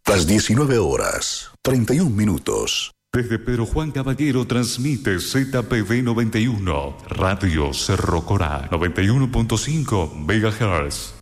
Las 19 horas, 31 minutos. Desde Pedro Juan Caballero transmite ZPV 91, Radio Cerro Corá, 91.5 MHz.